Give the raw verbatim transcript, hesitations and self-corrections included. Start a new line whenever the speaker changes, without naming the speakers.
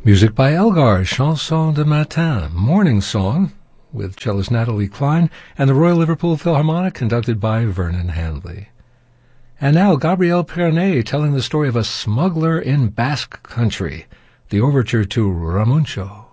Music by Elgar, Chanson de Matin, Morning Song, with cellist Natalie Klein, and the Royal Liverpool Philharmonic, conducted by Vernon Handley. And now Gabriel Pernet telling the story of a smuggler in Basque Country, the overture to Ramuncho.